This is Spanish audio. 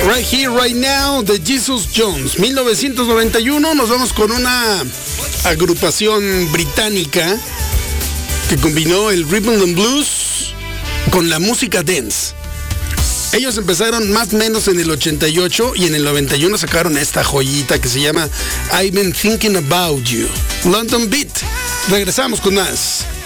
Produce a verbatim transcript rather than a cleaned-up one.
Right Here, Right Now de Jesus Jones. mil novecientos noventa y uno nos vamos con una agrupación británica que combinó el rhythm and blues con la música dance. Ellos empezaron más o menos en el ochenta y ocho y en el noventa y uno sacaron esta joyita que se llama I've Been Thinking About You. London Beat. Regresamos con más.